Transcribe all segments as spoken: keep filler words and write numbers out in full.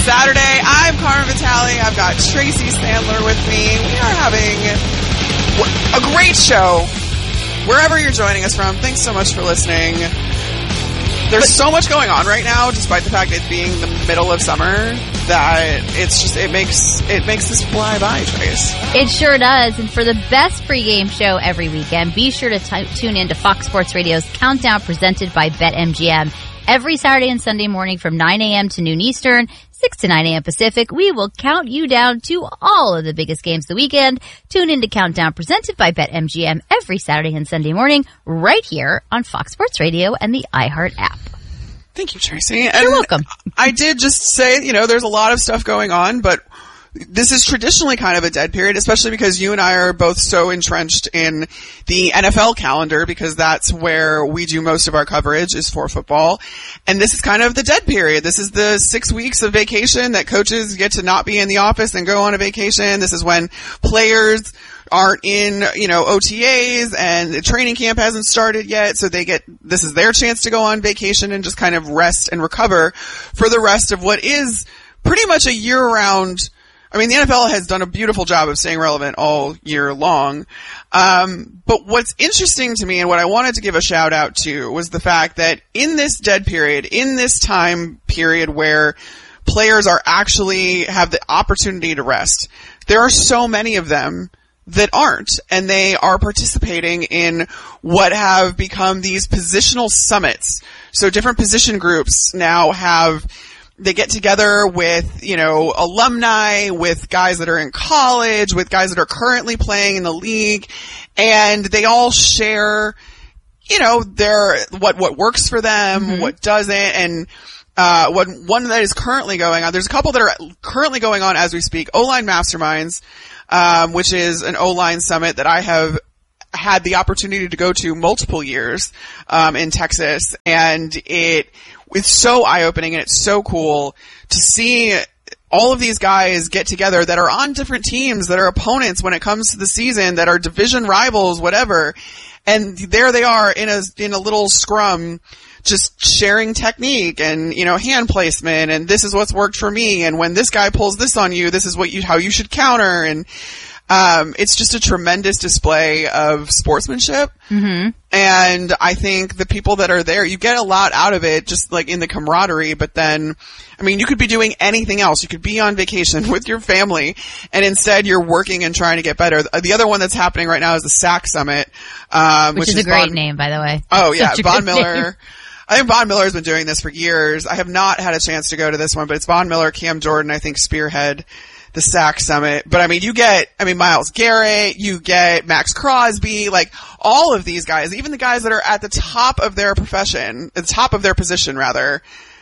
Saturday. I'm Carmen Vitale. I've got Tracy Sandler with me. We are having a great show wherever you're joining us from. Thanks so much for listening. There's so much going on right now, despite the fact it being the middle of summer, that it's just, it makes, it makes this fly by, Trace. It sure does. And for the best pregame show every weekend, be sure to t- tune in to Fox Sports Radio's Countdown presented by BetMGM. Every Saturday and Sunday morning from nine a.m. to noon Eastern, six to nine a.m. Pacific, we will count you down to all of the biggest games of the weekend. Tune in to Countdown presented by BetMGM every Saturday and Sunday morning right here on Fox Sports Radio and the iHeart app. Thank you, Tracy. And you're welcome. I did just say, you know, there's a lot of stuff going on, but this is traditionally kind of a dead period, especially because you and I are both so entrenched in the N F L calendar, because that's where we do most of our coverage is for football. And this is kind of the dead period. This is the six weeks of vacation that coaches get to not be in the office and go on a vacation. This is when players aren't in, you know, O T As and the training camp hasn't started yet. So they get, this is their chance to go on vacation and just kind of rest and recover for the rest of what is pretty much a year round. I mean, the N F L has done a beautiful job of staying relevant all year long. Um, but what's interesting to me and what I wanted to give a shout out to was the fact that in this dead period, in this time period where players are actually have the opportunity to rest, there are so many of them that aren't, and they are participating in what have become these positional summits. So different position groups now have, they get together with, you know, alumni, with guys that are in college, with guys that are currently playing in the league, and they all share, you know, their, what, what works for them, mm-hmm. what doesn't, and, uh, what, one that is currently going on, there's a couple that are currently going on as we speak, O-Line Masterminds, um, which is an O-Line summit that I have had the opportunity to go to multiple years, um, in Texas, and it, it's so eye-opening and it's so cool to see all of these guys get together that are on different teams, that are opponents when it comes to the season, that are division rivals, whatever. And there they are in a, in a little scrum, just sharing technique and, you know, hand placement, and this is what's worked for me, and when this guy pulls this on you, this is what you, how you should counter, and Um, it's just a tremendous display of sportsmanship. Mm-hmm. And I think the people that are there, you get a lot out of it, just like in the camaraderie. But then, I mean, you could be doing anything else. You could be on vacation with your family, and instead you're working and trying to get better. The other one that's happening right now is the S A C Summit, um, which, which is, is a great Von, name, by the way. Oh yeah, Such Von Miller. Name. I think Von Miller's been doing this for years. I have not had a chance to go to this one, but it's Von Miller, Cam Jordan, I think, spearhead the S A C Summit. But I mean, you get, I mean, Myles Garrett, you get Max Crosby, like all of these guys, even the guys that are at the top of their profession, at the top of their position rather,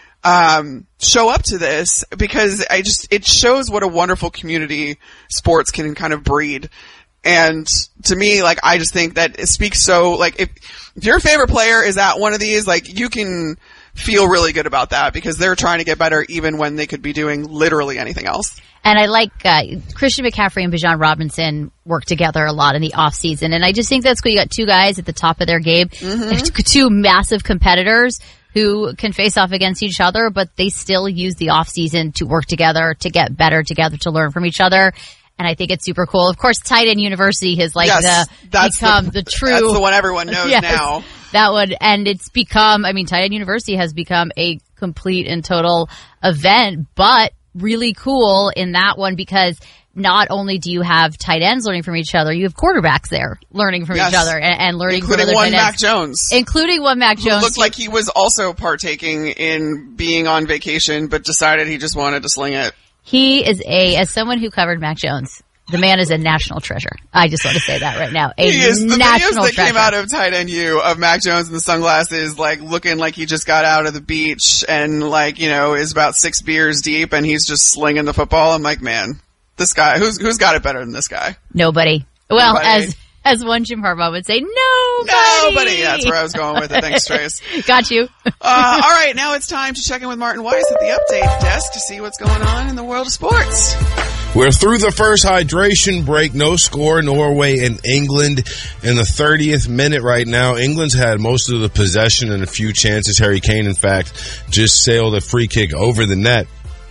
um, show up to this because I just, it shows what a wonderful community sports can kind of breed. And to me, like, I just think that it speaks so, like, if, if your favorite player is at one of these, like, you can feel really good about that because they're trying to get better even when they could be doing literally anything else. And I like uh, Christian McCaffrey and Bijan Robinson work together a lot in the off season, and I just think that's cool. You got two guys at the top of their game, mm-hmm. two massive competitors who can face off against each other, but they still use the off season to work together, to get better together, to learn from each other. And I think it's super cool. Of course, Tight End University has like yes, the that's become the, the true. That's the one everyone knows yes, now. That one, and it's become. I mean, Tight End University has become a complete and total event, but really cool in that one because not only do you have tight ends learning from each other, you have quarterbacks there learning from yes. each other and, and learning including from other one tight Mac ends. Jones, including one Mac Jones, who looked like he was also partaking in being on vacation, but decided he just wanted to sling it. He is a, as someone who covered Mac Jones, the man is a national treasure. I just want to say that right now. A he is. The national videos that treasure. came out of Tight End U of Mac Jones in the sunglasses, like looking like he just got out of the beach and like, you know, is about six beers deep and he's just slinging the football. I'm like, man, this guy, who's who's got it better than this guy? Nobody. Well, Nobody. as as one Jim Harbaugh would say, nobody. Nobody. Yeah, that's where I was going with it. Thanks, Trace. Got you. uh, all right, now it's time to check in with Martin Weiss at the update desk to see what's going on in the world of sports. We're through the first hydration break. No score, Norway and England in the thirtieth minute right now. England's had most of the possession and a few chances. Harry Kane, in fact, just sailed a free kick over the net.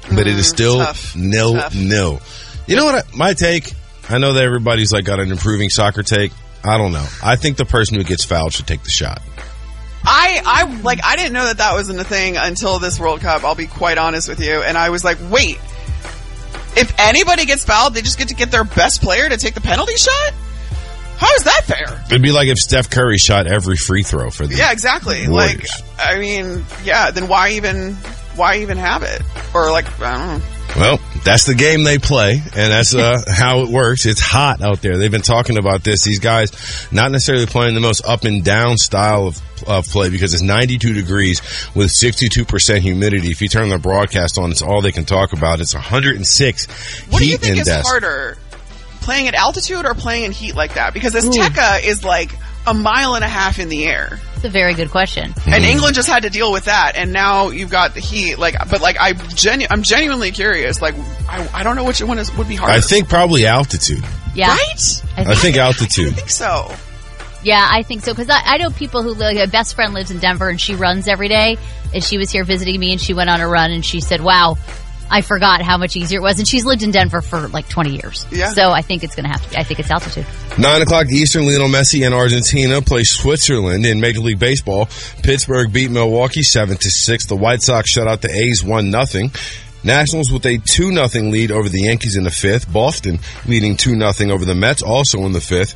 but it is still tough. nil Tough. nil. You know what? I, my take. I know that everybody's like got an improving soccer take. I don't know. I think the person who gets fouled should take the shot. I, I, like, I didn't know that that wasn't a thing until this World Cup, I'll be quite honest with you. And I was like, wait, if anybody gets fouled, they just get to get their best player to take the penalty shot? How is that fair? It'd be like if Steph Curry shot every free throw for the Yeah, exactly. Warriors. Like, I mean, yeah, then why even, why even have it? Or like, I don't know. Well, that's the game they play, and that's uh, how it works. It's hot out there. They've been talking about this. These guys not necessarily playing the most up and down style of, of play because it's ninety-two degrees with sixty-two percent humidity. If you turn the broadcast on, it's all they can talk about. It's one hundred six What heat do you think index. is harder, playing at altitude or playing in heat like that? Because Azteca is like a mile and a half in the air. It's a very good question. And England just had to deal with that, and now you've got the heat. Like, but like, I genu- I'm genuinely curious. Like, I, I don't know which one is would be harder. I think probably altitude. Yeah. Right? I I think, think I altitude. think so. yeah, I think so. Because I, I know people who, like, a best friend lives in Denver and she runs every day. And she was here visiting me and she went on a run and she said, wow, I forgot how much easier it was. And she's lived in Denver for like twenty years. Yeah. So I think it's going to have to be, I think it's altitude. Nine o'clock Eastern, Lionel Messi and Argentina play Switzerland in Major League Baseball. Pittsburgh beat Milwaukee seven to six. The White Sox shut out the A's one nothing. Nationals with a two nothing lead over the Yankees in the fifth. Boston leading two nothing over the Mets also in the fifth.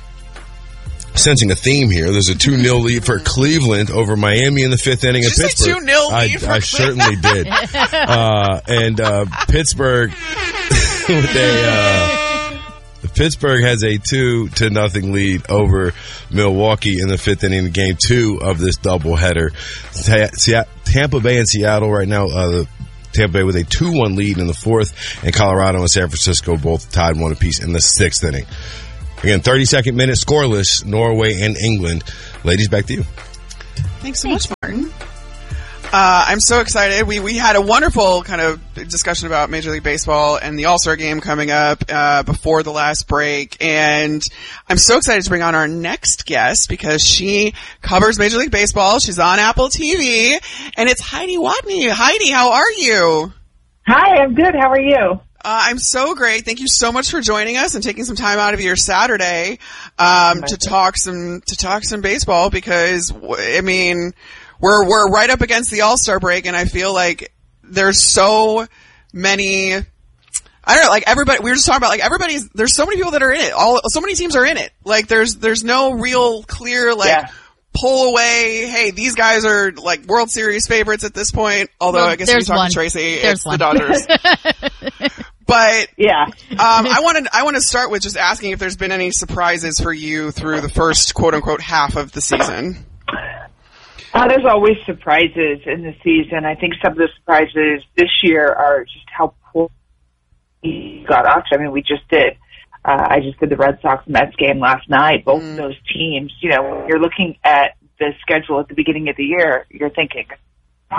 Sensing a theme here. There's a two nil lead for Cleveland over Miami in the fifth inning. Did in you say Pittsburgh. two nil I, lead for I certainly did. Uh, and uh, Pittsburgh with a uh, Pittsburgh has a two to nothing lead over Milwaukee in the fifth inning, game two of this doubleheader. Ta- Tampa Bay and Seattle right now. Uh, the Tampa Bay with a two one lead in the fourth, and Colorado and San Francisco both tied one apiece in the sixth inning. Again, thirty-second minute, scoreless, Norway and England. Ladies, back to you. Thanks so much, Martin. Uh, I'm so excited. We we had a wonderful kind of discussion about Major League Baseball and the All-Star Game coming up uh, before the last break, and I'm so excited to bring on our next guest because she covers Major League Baseball. She's on Apple T V, and it's Heidi Watney. Heidi, how are you? Hi, I'm good. How are you? Uh, I'm so great. Thank you so much for joining us and taking some time out of your Saturday um, to talk some to talk some baseball because I mean we're we're right up against the All-Star break, and I feel like there's so many. I don't know, like everybody. We were just talking about like everybody's. There's so many people that are in it. All so many teams are in it. Like there's there's no real clear like. Yeah. Pull away. Hey, these guys are like World Series favorites at this point. Although Well, I guess if you there's talk one. to Tracy, There's it's one. the Dodgers. But Yeah. um, I wanted I want to start with just asking if there's been any surprises for you through the first quote unquote half of the season. Uh, there's always surprises in the season. I think some of the surprises this year are just how poor we got off. I mean, we just did. Uh, I just did the Red Sox Mets game last night. Both of those teams, you know, when you're looking at the schedule at the beginning of the year, you're thinking, Yo,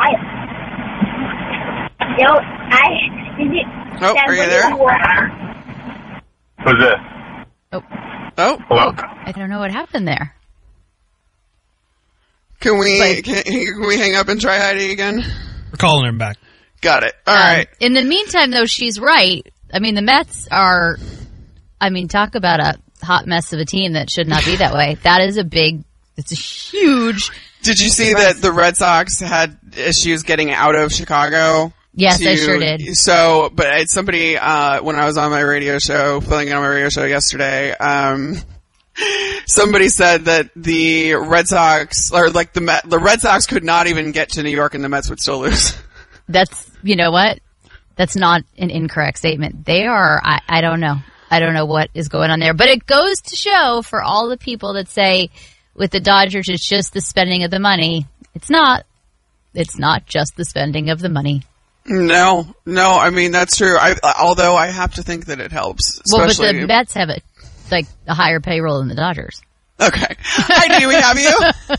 I is it? Oh, are you there? Who's this? Oh, Oh, Hello? I don't know what happened there. can we Like- can, can we hang up and try Heidi again? We're calling him back. Got it. All Um, right. In the meantime, though, she's right. I mean, the Mets are, I mean, talk about a hot mess of a team that should not be that way. That is a big, it's a huge. Did you see that the Red Sox had issues getting out of Chicago? Yes, I to- sure did. So, but it's somebody, uh, when I was on my radio show, filling in on my radio show yesterday, um, somebody said that the Red Sox, or like the Met, the Red Sox could not even get to New York and the Mets would still lose. That's, you know what? That's not an incorrect statement. They are, I, I don't know. I don't know what is going on there. But it goes to show for all the people that say with the Dodgers, it's just the spending of the money. It's not. It's not just the spending of the money. No, no, I mean, that's true. I, although I have to think that it helps. Well, but Especially, the Mets have a, like a higher payroll than the Dodgers. okay. Heidi, do we have you?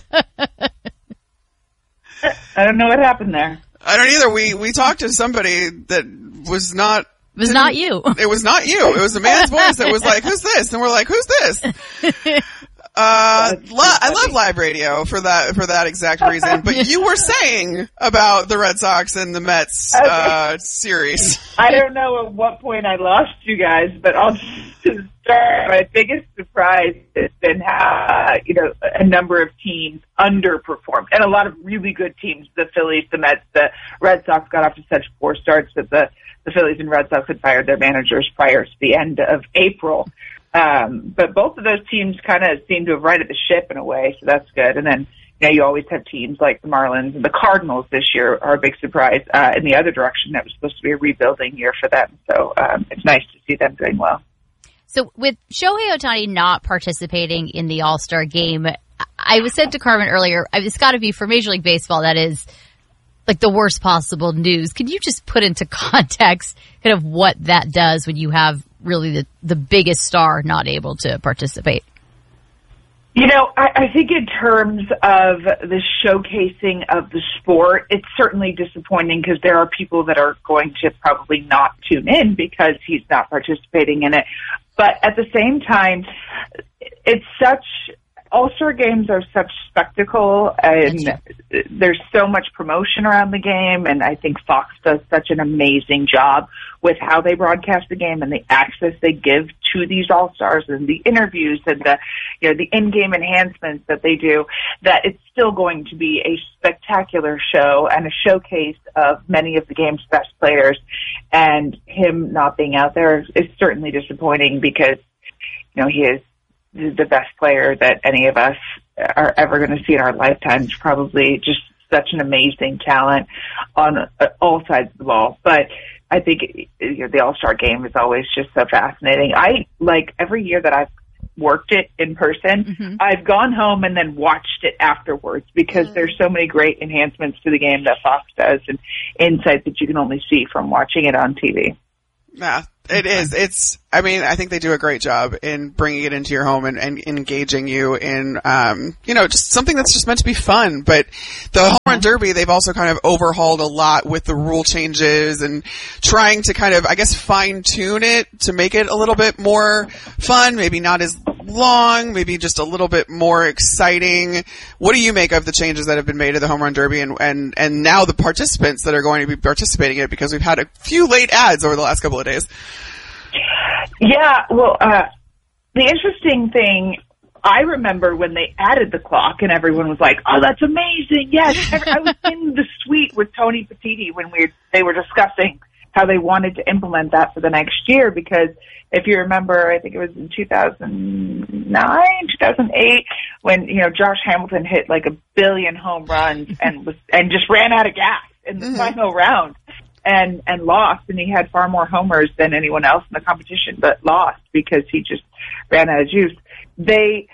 I don't know what happened there. I don't either. We, we talked to somebody that was not, It was not you. it was not you. It was a man's voice that was like, who's this? And we're like, who's this? Uh, lo- I love live radio for that for that exact reason. But you were saying about the Red Sox and the Mets Okay. uh, series. I don't know at what point I lost you guys, but I'll just start. My biggest surprise has been how, you know, a number of teams underperformed. And a lot of really good teams, the Phillies, the Mets, the Red Sox got off to such poor starts that the, the Phillies and Red Sox had fired their managers prior to the end of April. Um, but both of those teams kind of seem to have righted the ship in a way, so that's good. And then, you know, you always have teams like the Marlins and the Cardinals this year are a big surprise uh, in the other direction. That was supposed to be a rebuilding year for them. So um, it's nice to see them doing well. So with Shohei Ohtani not participating in the All-Star game, I was said to Carmen earlier, it's got to be for Major League Baseball, that is like the worst possible news. Could you just put into context kind of what that does when you have really the, the biggest star not able to participate? You know, I, I think in terms of the showcasing of the sport, it's certainly disappointing because there are people that are going to probably not tune in because he's not participating in it. But at the same time, it's such, All-Star games are such spectacle, and there's so much promotion around the game, and I think Fox does such an amazing job with how they broadcast the game and the access they give to these All-Stars and the interviews and the, you know, the in-game enhancements that they do, that it's still going to be a spectacular show and a showcase of many of the game's best players. And him not being out there is certainly disappointing because, you know, he is the best player that any of us are ever going to see in our lifetimes. Probably just such an amazing talent on all sides of the ball. But I think, you know, the All-Star game is always just so fascinating. I, like, every year that I've worked it in person, mm-hmm. I've gone home and then watched it afterwards because mm-hmm. there's so many great enhancements to the game that Fox does and insights that you can only see from watching it on T V. Yeah, it is. It's, I mean, I think they do a great job in bringing it into your home and, and engaging you in, um, you know, just something that's just meant to be fun. But the Home Run Derby, they've also kind of overhauled a lot with the rule changes and trying to kind of, I guess, fine tune it to make it a little bit more fun, maybe not as long, maybe just a little bit more exciting. What do you make of the changes that have been made to the Home Run Derby and, and, and now the participants that are going to be participating in it, because we've had a few late ads over the last couple of days? Yeah, well, uh, the interesting thing, I remember when they added the clock and everyone was like, oh, that's amazing. Yes. I was in the suite with Tony Petitti when we they were discussing how they wanted to implement that for the next year, because if you remember, I think it was in two thousand nine, two thousand eight, when, you know, Josh Hamilton hit like a billion home runs and was, and just ran out of gas in the mm-hmm. final round and, and lost. And he had far more homers than anyone else in the competition, but lost because he just ran out of juice. They,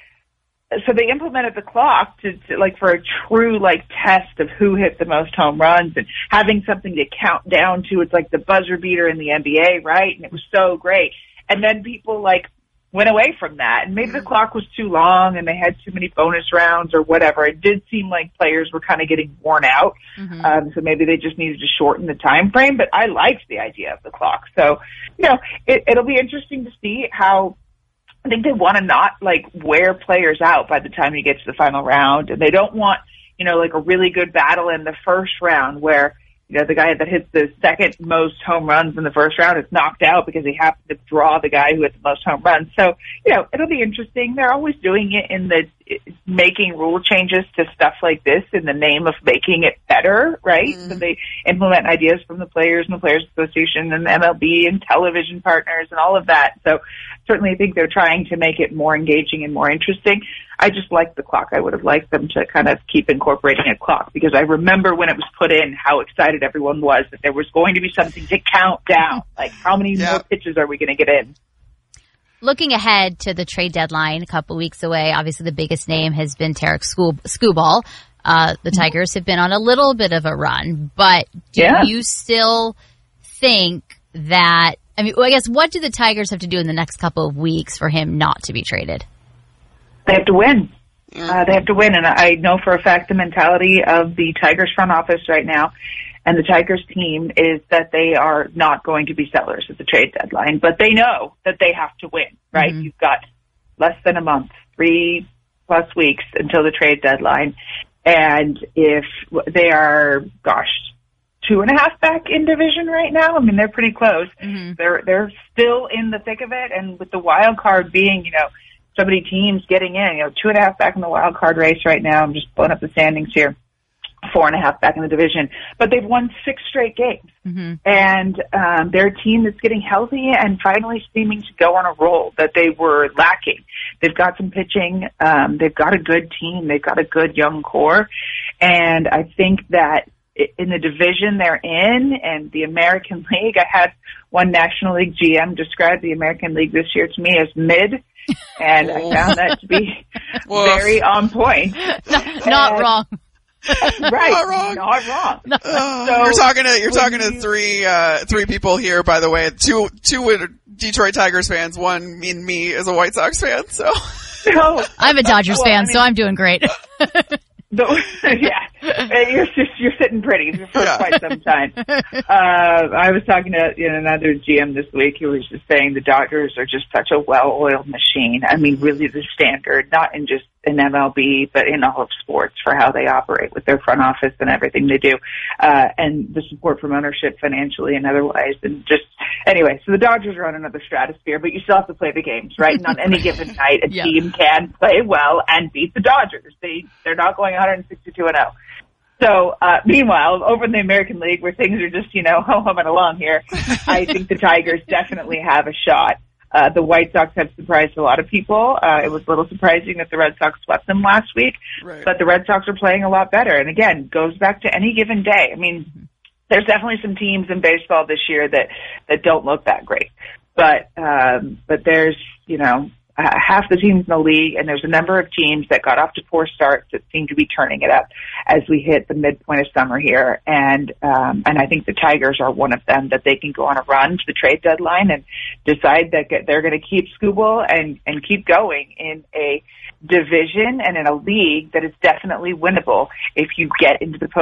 so they implemented the clock to, to like for a true like test of who hit the most home runs and having something to count down to. It's like the buzzer beater in the N B A, right? And it was so great. And then people like went away from that, and maybe the clock was too long and they had too many bonus rounds or whatever. It did seem like players were kind of getting worn out. Mm-hmm. Um, so maybe they just needed to shorten the time frame, but I liked the idea of the clock. So, you know, it, it'll be interesting to see how, I think they want to not like wear players out by the time you get to the final round, and they don't want, you know, like a really good battle in the first round where, you know, the guy that hits the second most home runs in the first round is knocked out because he happened to draw the guy who hit the most home runs. So, you know, it'll be interesting. They're always doing it in the making rule changes to stuff like this in the name of making it better, right? Mm-hmm. So they implement ideas from the players and the Players Association and the M L B and television partners and all of that. So certainly I think they're trying to make it more engaging and more interesting. I just like the clock. I would have liked them to kind of keep incorporating a clock, because I remember when it was put in how excited everyone was that there was going to be something to count down. Like, how many yep. more pitches are we going to get in? Looking ahead to the trade deadline a couple weeks away, obviously the biggest name has been Tarek Skubal. Uh, the Tigers have been on a little bit of a run, but do yeah. you still think that, I mean, well, I guess what do the Tigers have to do in the next couple of weeks for him not to be traded? They have to win. Uh, they have to win. And I know for a fact the mentality of the Tigers front office right now and the Tigers team is that they are not going to be sellers at the trade deadline, but they know that they have to win, right? Mm-hmm. You've got less than a month, three, plus weeks until the trade deadline. And if they are, gosh, two and a half back in division right now, I mean, they're pretty close. Mm-hmm. They're, they're still in the thick of it. And with the wild card being, you know, so many teams getting in, you know, two and a half back in the wild card race right now. I'm just pulling up the standings here. Four and a half back in the division, but they've won six straight games. Mm-hmm. And um, they're a team that's getting healthy and finally seeming to go on a roll that they were lacking. They've got some pitching. Um, they've got a good team. They've got a good young core. And I think that in the division they're in and the American League, I had one National League G M describe the American League this year to me as mid. And I found that to be very on point. Not, not and, wrong. Right, not wrong. Not wrong. No. Uh, so, you're talking to you're talking to three uh, three people here. By the way, two two Detroit Tigers fans. One mean me as a White Sox fan. So no. I'm a Dodgers well, fan, I mean, so I'm doing great. The, yeah, you're just, you're sitting pretty for yeah. quite some time. Uh, I was talking to you know, another G M this week who was just saying the Dodgers are just such a well-oiled machine. I mean, really the standard, not in just in M L B, but in all of sports for how they operate with their front office and everything they do, uh, and the support from ownership financially and otherwise. And just, anyway, so the Dodgers are on another stratosphere, but you still have to play the games, right? And on any given night, a yeah. team can play well and beat the Dodgers. They, they're not going one sixty-two and oh. So, uh, meanwhile, over in the American League where things are just, you know, humming along here, I think the Tigers definitely have a shot. Uh, the White Sox have surprised a lot of people. Uh, it was a little surprising that the Red Sox swept them last week, right. But the Red Sox are playing a lot better. And again, goes back to any given day. I mean, there's definitely some teams in baseball this year that, that don't look that great. But, um, but there's, you know, uh, half the teams in the league, and there's a number of teams that got off to poor starts that seem to be turning it up as we hit the midpoint of summer here. And um, and I think the Tigers are one of them, that they can go on a run to the trade deadline and decide that they're going to keep Skubal and, and keep going in a division and in a league that is definitely winnable if you get into the post.